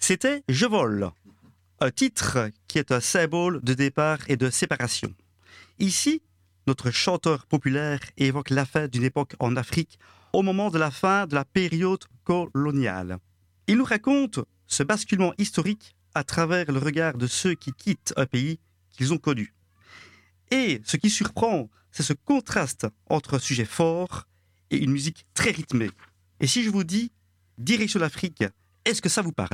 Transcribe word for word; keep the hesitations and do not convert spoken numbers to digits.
C'était « Je vole », un titre qui est un symbole de départ et de séparation. Ici, notre chanteur populaire évoque la fin d'une époque en Afrique au moment de la fin de la période coloniale. Il nous raconte ce basculement historique à travers le regard de ceux qui quittent un pays qu'ils ont connu. Et ce qui surprend, c'est ce contraste entre un sujet fort et une musique très rythmée. Et si je vous dis « Direction l'Afrique », est-ce que ça vous parle ?